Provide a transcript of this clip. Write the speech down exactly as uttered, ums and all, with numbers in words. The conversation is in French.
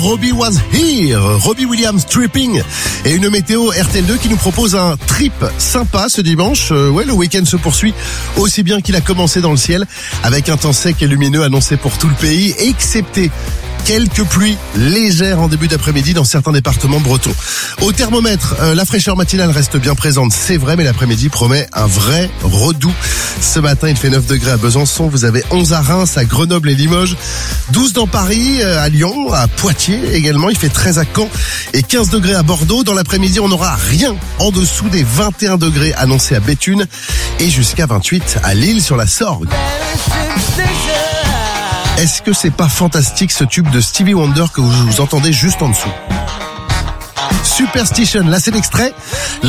Robbie was here, Robbie Williams Tripping et une météo R T L deux qui nous propose un trip sympa ce dimanche. Euh, ouais, le week-end se poursuit aussi bien qu'il a commencé dans le ciel avec un temps sec et lumineux annoncé pour tout le pays, excepté quelques pluies légères en début d'après-midi dans certains départements bretons. Au thermomètre, euh, la fraîcheur matinale reste bien présente, c'est vrai, mais l'après-midi promet un vrai redout. Ce matin, il fait neuf degrés à Besançon, vous avez onze à Reims, à Grenoble et Limoges, douze dans Paris, euh, à Lyon, à Poitiers également, il fait treize à Caen et quinze degrés à Bordeaux. Dans l'après-midi, on n'aura rien en dessous des vingt et un degrés annoncés à Béthune et jusqu'à vingt-huit à Lille sur la Sorgue. Est-ce que c'est pas fantastique ce tube de Stevie Wonder que vous entendez juste en dessous? Superstition, là c'est l'extrait.